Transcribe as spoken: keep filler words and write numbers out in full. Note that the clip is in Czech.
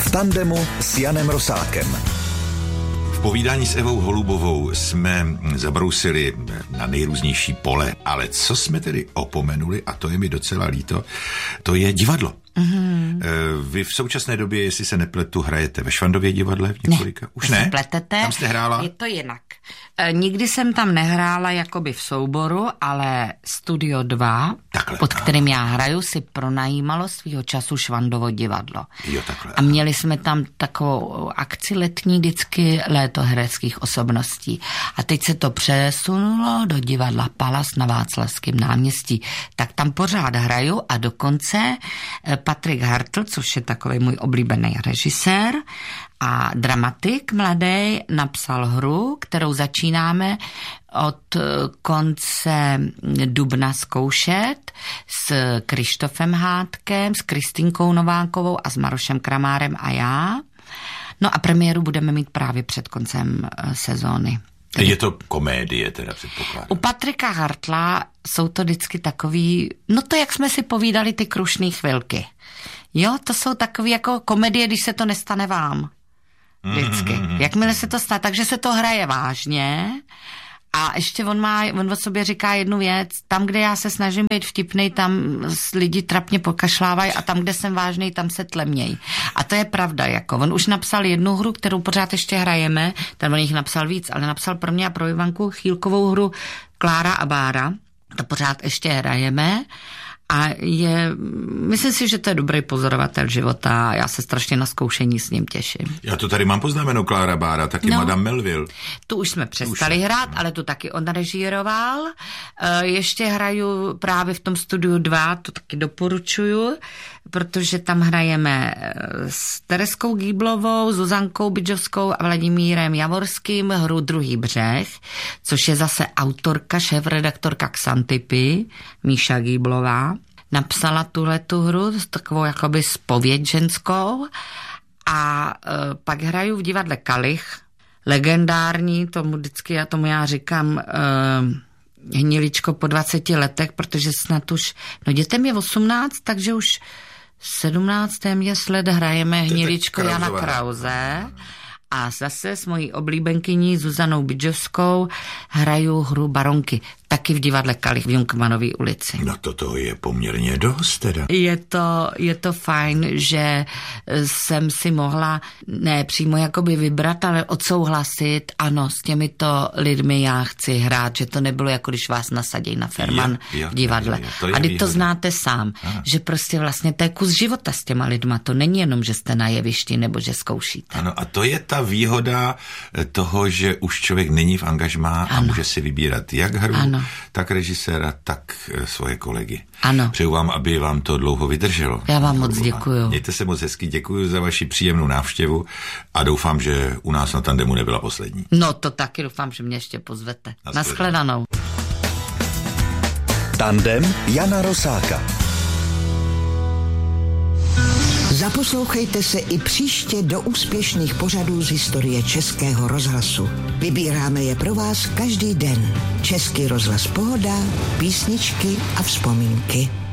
V tandemu s Janem Rosákem. V povídání s Evou Holubovou jsme zabrousili na nejrůznější pole, ale co jsme tedy opomenuli, a to je mi docela líto, to je divadlo. Mm-hmm. Vy v současné době, jestli se nepletu, hrajete ve Švandově divadle v několika? Ne, už ne? Pletete. Tam jste hrála? Je to jinak. E, nikdy jsem tam nehrála jakoby v souboru, ale Studio dva, takhle, pod kterým já hraju, si pronajímalo svýho času Švandovo divadlo. Jo, takhle. A měli jsme tam takovou akci letní vždycky léto hereckých osobností. A teď se to přesunulo do divadla Palas na Václavském náměstí. Tak tam pořád hraju a dokonce Patrik Hartl, což je takový můj oblíbený režisér a dramatik mladý, napsal hru, kterou začínáme od konce dubna zkoušet s Krištofem Hádkem, s Kristýnkou Novákovou a s Marošem Kramárem a já. No a premiéru budeme mít právě před koncem sezóny. Je to komédie teda, předpokládám. U Patrika Hartla jsou to vždycky takový, no to jak jsme si povídali ty krušné chvilky. Jo, to jsou takový jako komedie, když se to nestane vám. Vždycky. Mm-hmm. Jakmile se to stane, takže se to hraje vážně. A ještě on má, on o sobě říká jednu věc, tam, kde já se snažím být vtipnej, tam lidi trapně pokašlávají a tam, kde jsem vážnej, tam se tlemněj. A to je pravda, jako. On už napsal jednu hru, kterou pořád ještě hrajeme, ten on jich napsal víc, ale napsal pro mě a pro Ivanku Chýlkovou hru Klára a Bára, to pořád ještě hrajeme. A je, myslím si, že to je dobrý pozorovatel života a já se strašně na zkoušení s ním těším. Já to tady mám poznamenou, Klára Bára, taky no, Madame Melville. Tu už jsme přestali už hrát, ale tu taky on režíroval. E, ještě hraju právě v tom Studiu dva, to taky doporučuju, protože tam hrajeme s Tereskou Gíblovou, Zuzankou Bidžovskou a Vladimírem Javorským hru Druhý břeh, což je zase autorka, šéfredaktorka Xantypy, Míša Gíblová. Napsala tuhletu hru, takovou jakoby zpověď ženskou a e, pak hraju v divadle Kalich, legendární, tomu vždycky, já tomu já říkám e, Hniličko po dvaceti letech, protože snad už, no dětem je osmnáct, takže už sedmnáct téměř let hrajeme Hniličko Jana Krause. A zase s mojí oblíbenkyní Zuzanou Bidžovskou hraju hru Baronky, taky v divadle Kalich v Junkmanový ulici. No to toho je poměrně dost teda. Je to, je to fajn, že jsem si mohla ne přímo jakoby vybrat, ale odsouhlasit, ano, s těmito lidmi já chci hrát, že to nebylo jako když vás nasadí na Ferman jo, jo, v divadle. jo, jo, to a teď výhoda. to znáte sám, aha, že prostě vlastně to je kus života s těma lidma, to není jenom, že jste na jevišti nebo že zkoušíte. Ano, a to je ta výhoda toho, že už člověk není v angažmá a může si vybírat jak hru, ano, tak režiséra, tak svoje kolegy. Ano. Přeju vám, aby vám to dlouho vydrželo. Já vám moc děkuju. Mějte se moc hezky, děkuji za vaši příjemnou návštěvu a doufám, že u nás na tandemu nebyla poslední. No to taky doufám, že mě ještě pozvete. Naschledanou. Tandem Jana Rosáka. Zaposlouchejte se i příště do úspěšných pořadů z historie Českého rozhlasu. Vybíráme je pro vás každý den. Český rozhlas Pohoda, písničky a vzpomínky.